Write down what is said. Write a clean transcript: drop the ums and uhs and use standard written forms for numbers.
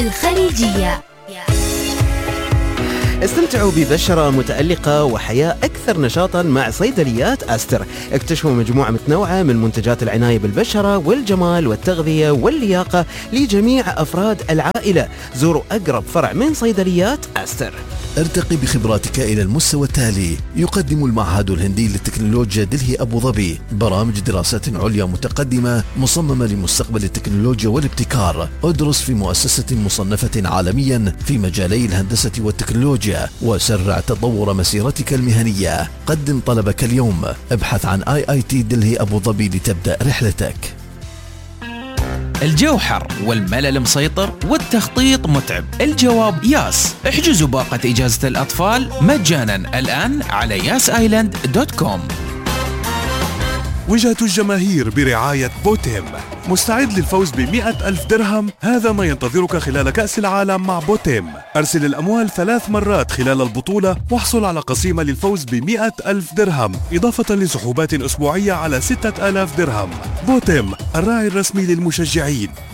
الخليجية. استمتعوا ببشرة متألقة وحياة أكثر نشاطاً مع صيدليات أستر. اكتشفوا مجموعة متنوعة من منتجات العناية بالبشرة والجمال والتغذية واللياقة لجميع أفراد العائلة. زوروا أقرب فرع من صيدليات أستر. ارتقي بخبراتك إلى المستوى التالي. يقدم المعهد الهندي للتكنولوجيا دلهي أبو ظبي برامج دراسات عليا متقدمة مصممة لمستقبل التكنولوجيا والابتكار. ادرس في مؤسسة مصنفة عالميا في مجالي الهندسة والتكنولوجيا وسرع تطور مسيرتك المهنية. قدم طلبك اليوم. ابحث عن IIT دلهي أبو ظبي لتبدأ رحلتك. الجو حر والملل مسيطر والتخطيط متعب. الجواب ياس. احجزوا باقة إجازة الأطفال مجانا الآن على yasisland.com. وجهة الجماهير برعاية بوتيم. مستعد للفوز ب100,000 درهم؟ هذا ما ينتظرك خلال كأس العالم مع بوتيم. أرسل الأموال 3 مرات خلال البطولة واحصل على قسيمة للفوز ب100,000 درهم إضافة لسحوبات أسبوعية على 6,000 درهم. بوتيم الراعي الرسمي للمشجعين.